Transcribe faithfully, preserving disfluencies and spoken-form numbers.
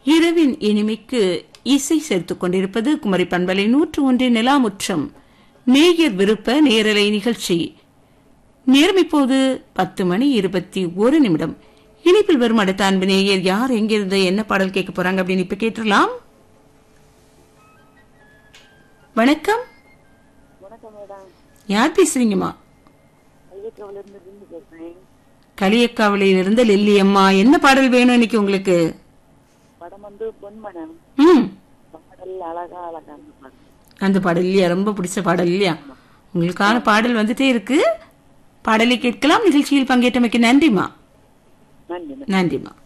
இரவின் இனிமைக்கு இசை சேர்த்துக் கொண்டிருப்பது குமரி பண்பலை நூற்று ஒன்றின் நிலாமுற்றம் நேயர் விருப்ப நேரலை நிகழ்ச்சி. நேரம் இப்போது பத்து மணி இருபத்தி ஒரு நிமிடம். இனிப்பில் வரும் அடுத்த அன்பு நேயர் யார், எங்கிருந்து என்ன பாடல் கேட்க போறாங்க அப்படின்னு இப்ப கேட்டுடலாம். வணக்கம். யார் பேசுறீங்கம்மா? களியக்காவிலிருந்து லில்லி அம்மா. என்ன பாடல் வேணும் இன்னைக்கு உங்களுக்கு? அந்த பாடல் இல்லையா? ரொம்ப பிடிச்ச பாடல் இல்லையா? உங்களுக்கான பாடல் வந்துட்டே இருக்கு. பாடலை கேட்கலாம். நிகழ்ச்சியில் பங்கேற்றமைக்கு நன்றிமா. நன்றிமா.